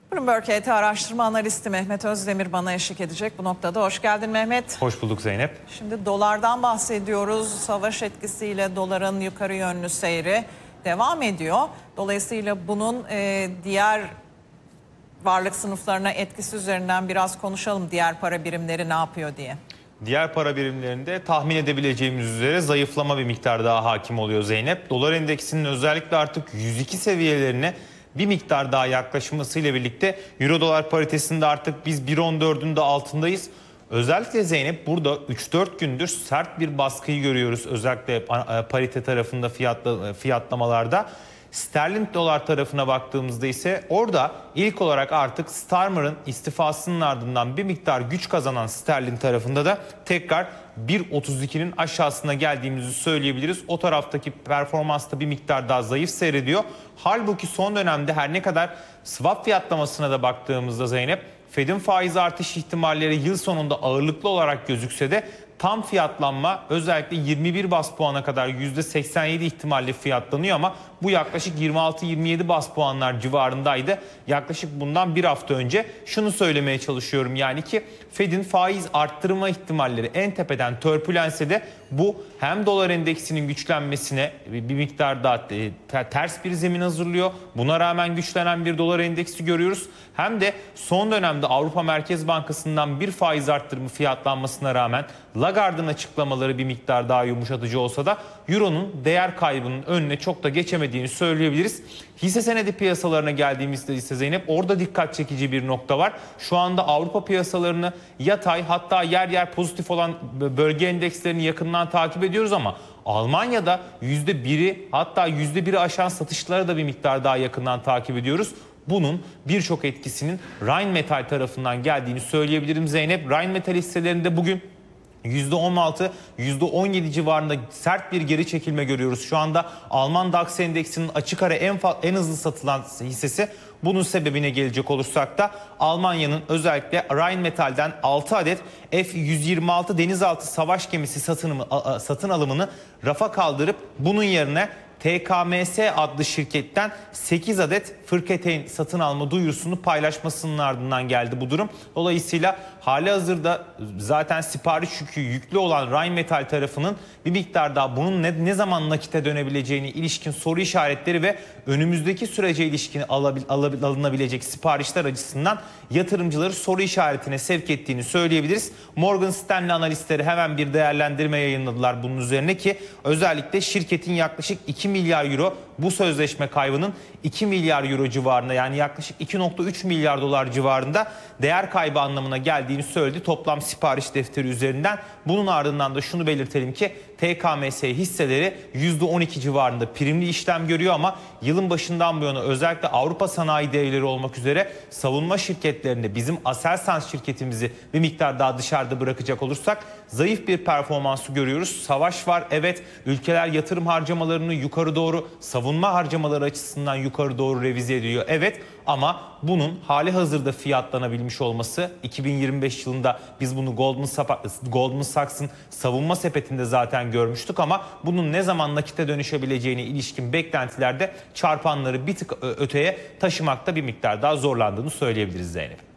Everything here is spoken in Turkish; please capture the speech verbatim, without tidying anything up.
Bloomberg H T araştırma analisti Mehmet Özdemir bana eşlik edecek bu noktada. Hoş geldin Mehmet. Hoş bulduk Zeynep. Şimdi dolardan bahsediyoruz. Savaş etkisiyle doların yukarı yönlü seyri devam ediyor. Dolayısıyla bunun e, diğer varlık sınıflarına etkisi üzerinden biraz konuşalım. Diğer para birimleri ne yapıyor diye. Diğer para birimlerinde tahmin edebileceğimiz üzere zayıflama bir miktar daha hakim oluyor Zeynep. Dolar endeksinin özellikle artık yüz iki seviyelerine bir miktar daha yaklaşmasıyla birlikte Euro dolar paritesinde artık biz bir on dördün de altındayız. Özellikle Zeynep burada üç dört gündür sert bir baskıyı görüyoruz. Özellikle parite tarafında fiyatla, fiyatlamalarda. Sterlin dolar tarafına baktığımızda ise orada ilk olarak artık Starmer'ın istifasının ardından bir miktar güç kazanan sterlin tarafında da tekrar bir otuz ikinin aşağısına geldiğimizi söyleyebiliriz. O taraftaki performans da bir miktar daha zayıf seyrediyor. Halbuki son dönemde her ne kadar swap fiyatlamasına da baktığımızda Zeynep, Fed'in faiz artış ihtimalleri yıl sonunda ağırlıklı olarak gözükse de tam fiyatlanma özellikle yirmi bir bas puana kadar yüzde seksen yedi ihtimalle fiyatlanıyor ama bu yaklaşık yirmi altı yirmi yedi bas puanlar civarındaydı. Yaklaşık bundan bir hafta önce şunu söylemeye çalışıyorum, yani ki Fed'in faiz arttırma ihtimalleri en tepeden törpülense de bu hem dolar endeksinin güçlenmesine bir miktar daha ters bir zemin hazırlıyor. Buna rağmen güçlenen bir dolar endeksi görüyoruz. Hem de son dönemde Avrupa Merkez Bankası'ndan bir faiz arttırımı fiyatlanmasına rağmen Lagarde'ın açıklamaları bir miktar daha yumuşatıcı olsa da Euro'nun değer kaybının önüne çok da geçemediğini söyleyebiliriz. Hisse senedi piyasalarına geldiğimizde ise Zeynep, orada dikkat çekici bir nokta var. Şu anda Avrupa piyasalarını yatay, hatta yer yer pozitif olan bölge endekslerini yakından takip ediyoruz ama Almanya'da yüzde biri hatta yüzde biri aşan satışlara da bir miktar daha yakından takip ediyoruz. Bunun birçok etkisinin Rheinmetall tarafından geldiğini söyleyebilirim Zeynep. Rheinmetall hisselerinde bugün yüzde on altı yüzde on yedi civarında sert bir geri çekilme görüyoruz. Şu anda Alman DAX endeksinin açık ara en, en hızlı satılan hissesi. Bunun sebebine gelecek olursak da Almanya'nın özellikle Rheinmetall'den altı adet F yüz yirmi altı denizaltı savaş gemisi satın, satın alımını rafa kaldırıp bunun yerine T K M S adlı şirketten sekiz adet fırketeyn satın alma duyurusunu paylaşmasının ardından geldi bu durum. Dolayısıyla hali hazırda zaten sipariş yükü yüklü olan Rheinmetall tarafının bir miktar daha bunun ne, ne zaman nakite dönebileceğine ilişkin soru işaretleri ve önümüzdeki sürece ilişkin alabil, alabil, alınabilecek siparişler açısından yatırımcıları soru işaretine sevk ettiğini söyleyebiliriz. Morgan Stanley analistleri hemen bir değerlendirme yayınladılar bunun üzerine ki özellikle şirketin yaklaşık iki milyar euro bu sözleşme kaybının iki milyar euro civarında, yani yaklaşık iki nokta üç milyar dolar civarında değer kaybı anlamına geldiğini söyledi toplam sipariş defteri üzerinden. Bunun ardından da şunu belirtelim ki T K M S hisseleri yüzde on iki civarında primli işlem görüyor ama yılın başından bu yana özellikle Avrupa sanayi devleri olmak üzere savunma şirketlerinde bizim Aselsan şirketimizi bir miktar daha dışarıda bırakacak olursak zayıf bir performansı görüyoruz. Savaş var, evet, ülkeler yatırım harcamalarını yukarı doğru, savunma harcamaları açısından yukarı doğru revize ediyor, evet, ama bunun hali hazırda fiyatlanabilmiş olması, iki bin yirmi beş yılında biz bunu Goldman, Goldman Sachs'ın savunma sepetinde zaten görmüştük ama bunun ne zaman nakite dönüşebileceğine ilişkin beklentilerde çarpanları bir tık öteye taşımakta bir miktar daha zorlandığını söyleyebiliriz Zeynep.